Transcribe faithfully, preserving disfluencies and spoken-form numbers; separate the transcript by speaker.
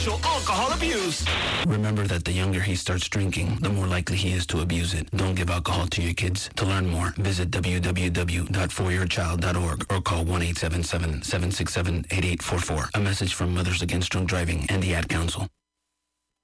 Speaker 1: potential alcohol abuse.
Speaker 2: Remember that the younger he starts drinking, the more likely he is to abuse it. Don't give alcohol to your kids. To learn more, visit w w w dot for your child dot org or call one eight seven seven, seven six seven, eight eight four four. A message from Mothers Against Drunk Driving and the Ad Council.